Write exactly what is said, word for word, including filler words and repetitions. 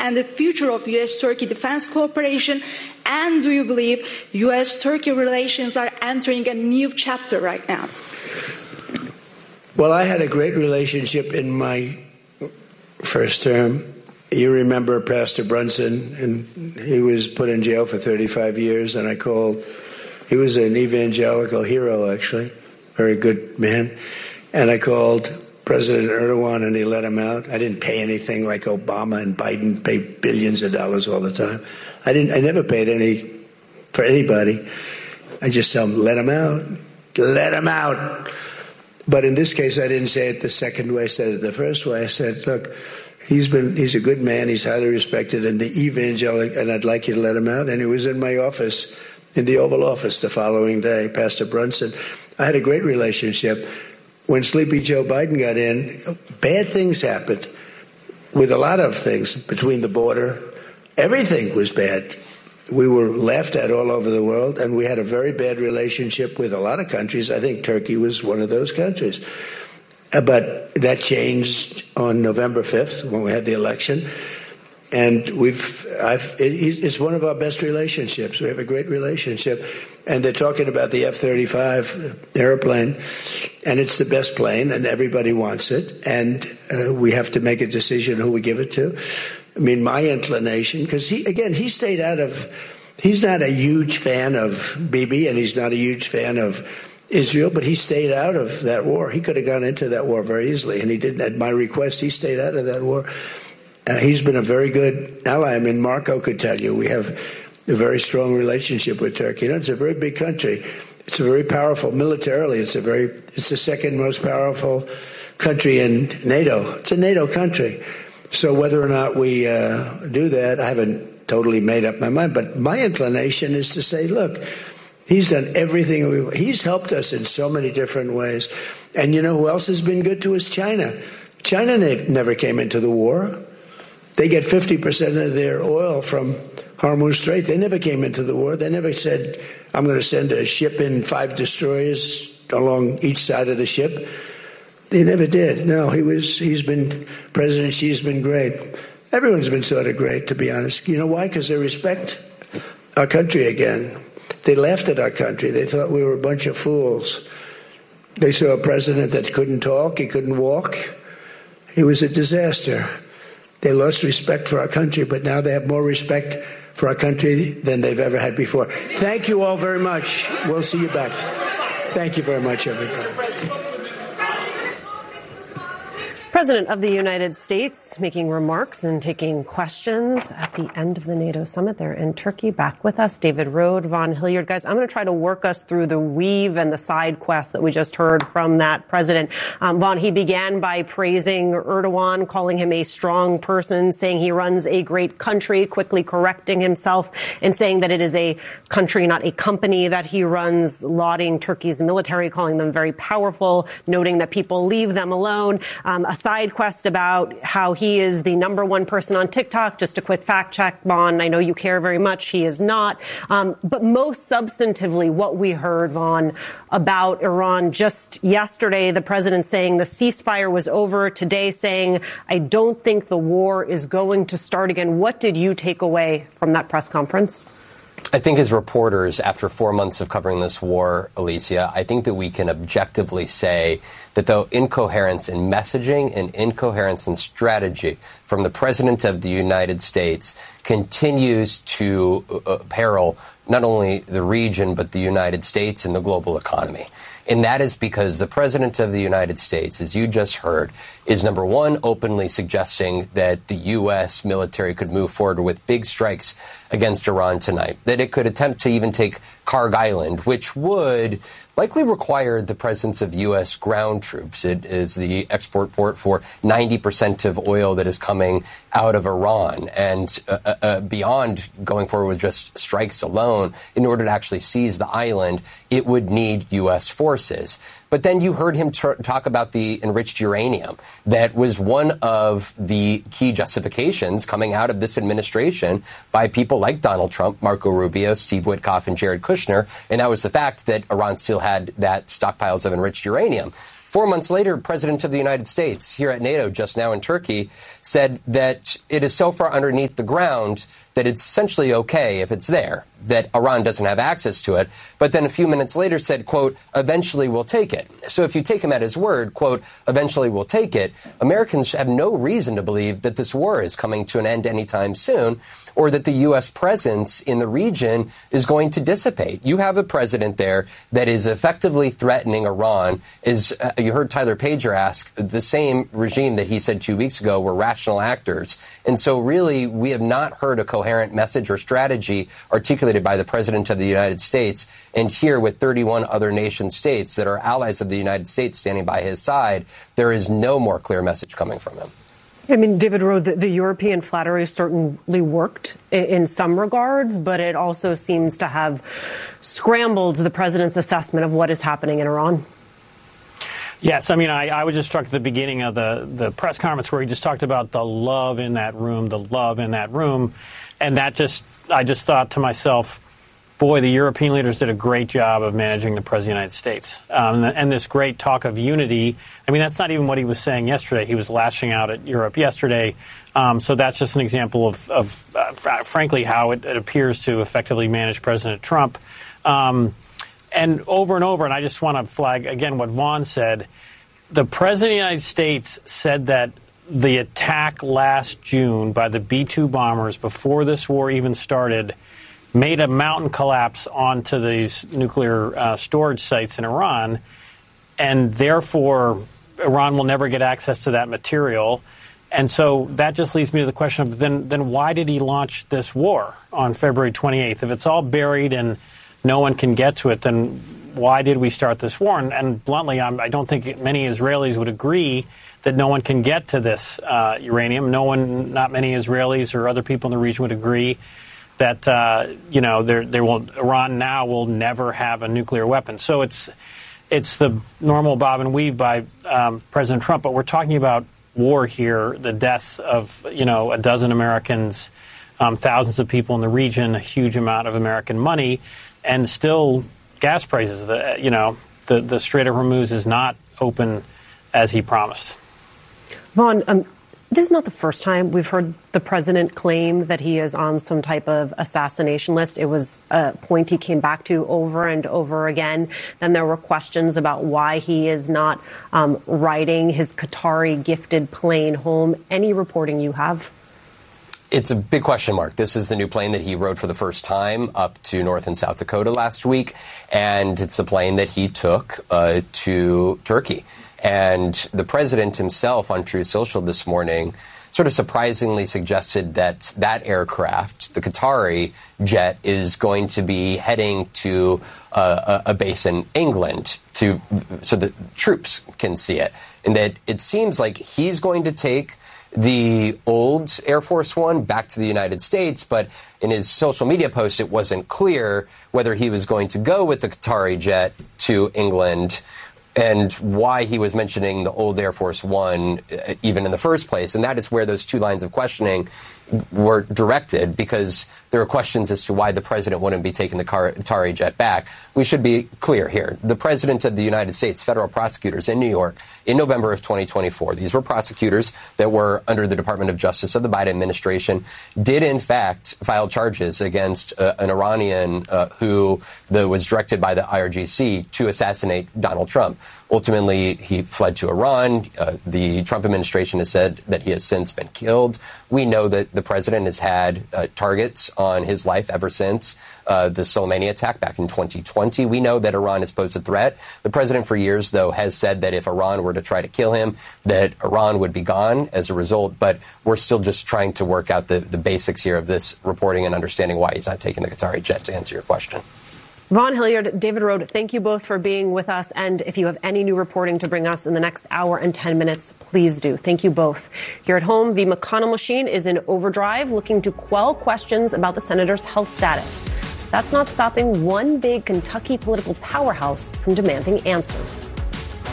and the future of U S Turkey defense cooperation? And do you believe U S Turkey relations are entering a new chapter right now? Well, I had a great relationship in my first term. You remember Pastor Brunson, and he was put in jail for thirty-five years, and I called. He was an evangelical hero, actually, very good man. And I called President Erdogan, and he let him out. I didn't pay anything like Obama and Biden pay billions of dollars all the time. I didn't. I never paid any for anybody. I just tell them, let him out, let him out. But in this case, I didn't say it the second way. I said it the first way. I said, look, he's been he's a good man. He's highly respected in the evangelical, and I'd like you to let him out. And he was in my office, in the Oval Office the following day, Pastor Brunson. I had a great relationship. When Sleepy Joe Biden got in, bad things happened with a lot of things between the border. Everything was bad. We were laughed at all over the world, and we had a very bad relationship with a lot of countries. I think Turkey was one of those countries. Uh, but that changed on November fifth when we had the election. And we've, I've, it, it's one of our best relationships. We have a great relationship. And they're talking about the F thirty-five airplane, and it's the best plane, and everybody wants it. And uh, we have to make a decision who we give it to. I mean, my inclination, because he, again, he stayed out of, he's not a huge fan of Bibi, and he's not a huge fan of Israel, but he stayed out of that war. He could have gone into that war very easily, and he didn't. At my request, he stayed out of that war. Uh, he's been a very good ally. I mean, Marco could tell you we have a very strong relationship with Turkey. You know, it's a very big country. It's a very powerful militarily. It's a very, it's the second most powerful country in NATO. It's a NATO country. So whether or not we uh, do that, I haven't totally made up my mind. But my inclination is to say, look, he's done everything. We, he's helped us in so many different ways. And you know who else has been good to us? China. China never came into the war. They get fifty percent of their oil from Hormuz Strait. They never came into the war. They never said, I'm going to send a ship in, five destroyers along each side of the ship. They never did. No, he was, he's been, President Xi's been great. Everyone's been sort of great, to be honest. You know why? Because they respect our country again. They laughed at our country. They thought we were a bunch of fools. They saw a president that couldn't talk, he couldn't walk. He was a disaster. They lost respect for our country, but now they have more respect for our country than they've ever had before. Thank you all very much. We'll see you back. Thank you very much, everybody. President of the United States making remarks and taking questions at the end of the NATO summit there in Turkey. Back with us, David Rohde, Vaughn Hilliard. Guys, I'm going to try to work us through the weave and the side quest that we just heard from that president. Um, Vaughn, he began by praising Erdogan, calling him a strong person, saying he runs a great country, quickly correcting himself and saying that it is a country, not a company that he runs, lauding Turkey's military, calling them very powerful, noting that people leave them alone. Um, a side quest about how he is the number one person on TikTok. Just a quick fact check, Vaughn. I know you care very much. He is not. Um, but most substantively, what we heard, Vaughn, about Iran just yesterday, the president saying the ceasefire was over, today saying, I don't think the war is going to start again. What did you take away from that press conference? I think as reporters, after four months of covering this war, Alicia, I think that we can objectively say that though incoherence in messaging and incoherence in strategy from the President of the United States continues to uh, peril not only the region, but the United States and the global economy. And that is because the President of the United States, as you just heard, is, number one, openly suggesting that the U S military could move forward with big strikes against Iran tonight, that it could attempt to even take Karg Island, which would likely require the presence of U S ground troops. It is the export port for ninety percent of oil that is coming out of Iran. And uh, uh, beyond going forward with just strikes alone, in order to actually seize the island, it would need U S forces. But then you heard him t- talk about the enriched uranium. That was one of the key justifications coming out of this administration by people like Donald Trump, Marco Rubio, Steve Witkoff, and Jared Kushner. And that was the fact that Iran still had that stockpiles of enriched uranium. Four months later, President of the United States here at NATO just now in Turkey said that it is so far underneath the ground that it's essentially okay if it's there, that Iran doesn't have access to it. But then a few minutes later said, quote, eventually we'll take it. So if you take him at his word, quote, eventually we'll take it, Americans have no reason to believe that this war is coming to an end anytime soon, or that the U S presence in the region is going to dissipate. You have a president there that is effectively threatening Iran. Is uh, you heard Tyler Pager ask, the same regime that he said two weeks ago were rational actors. And so really, we have not heard a coherent message or strategy articulated by the president of the United States. And here, with thirty-one other nation states that are allies of the United States standing by his side, there is no more clear message coming from him. I mean, David Rowe, the, the European flattery certainly worked in, in some regards, but it also seems to have scrambled the president's assessment of what is happening in Iran. Yes, I mean, I, I was just struck at the beginning of the, the press conference where he just talked about the love in that room, the love in that room. And that just, I just thought to myself, boy, the European leaders did a great job of managing the President of the United States. Um, and this great talk of unity, I mean, that's not even what he was saying yesterday. He was lashing out at Europe yesterday. Um, so that's just an example of, of uh, fr- frankly, how it, it appears to effectively manage President Trump. Um, and over and over, and I just want to flag, again, what Vaughn said, the President of the United States said that the attack last June by the B two bombers, before this war even started, made a mountain collapse onto these nuclear uh, storage sites in Iran, and therefore Iran will never get access to that material. And so that just leads me to the question of then, then why did he launch this war on February twenty-eighth? If it's all buried and no one can get to it, then why did we start this war? And, and bluntly, I'm, I don't think many Israelis would agree that no one can get to this uh, uranium. No one, not many Israelis or other people in the region would agree that, uh, you know, there, there will, Iran now will never have a nuclear weapon. So it's it's the normal bob and weave by um, President Trump. But we're talking about war here, the deaths of, you know, a dozen Americans, um, thousands of people in the region, a huge amount of American money, and still gas prices. The, you know, the, the Strait of Hormuz is not open as he promised. Vaughn, um, this is not the first time we've heard the president claim that he is on some type of assassination list. It was a point he came back to over and over again. Then there were questions about why he is not um, riding his Qatari gifted plane home. Any reporting you have? It's a big question mark. This is the new plane that he rode for the first time up to North and South Dakota last week, and it's the plane that he took uh, to Turkey. And the president himself on Truth Social this morning sort of surprisingly suggested that that aircraft, the Qatari jet, is going to be heading to uh, a, a base in England to so that troops can see it. And that it seems like he's going to take the old Air Force One back to the United States, but in his social media post, it wasn't clear whether he was going to go with the Qatari jet to England and why he was mentioning the old Air Force One uh, even in the first place. And that is where those two lines of questioning were directed, because there are questions as to why the president wouldn't be taking the Qatari jet back. We should be clear here. The president of the United States, federal prosecutors in New York in November of twenty twenty-four, these were prosecutors that were under the Department of Justice of the Biden administration, did in fact file charges against uh, an Iranian uh, who the, was directed by the I R G C to assassinate Donald Trump. Ultimately, he fled to Iran. Uh, the Trump administration has said that he has since been killed. We know that the president has had uh, targets on his life ever since uh, the Soleimani attack back in twenty twenty. We know that Iran has posed a threat. The president for years, though, has said that if Iran were to try to kill him, that Iran would be gone as a result. But we're still just trying to work out the, the basics here of this reporting and understanding why he's not taking the Qatari jet, to answer your question. Vaughn Hilliard, David Rowe, thank you both for being with us. And if you have any new reporting to bring us in the next hour and ten minutes, please do. Thank you both. Here at home, the McConnell machine is in overdrive, looking to quell questions about the senator's health status. That's not stopping one big Kentucky political powerhouse from demanding answers.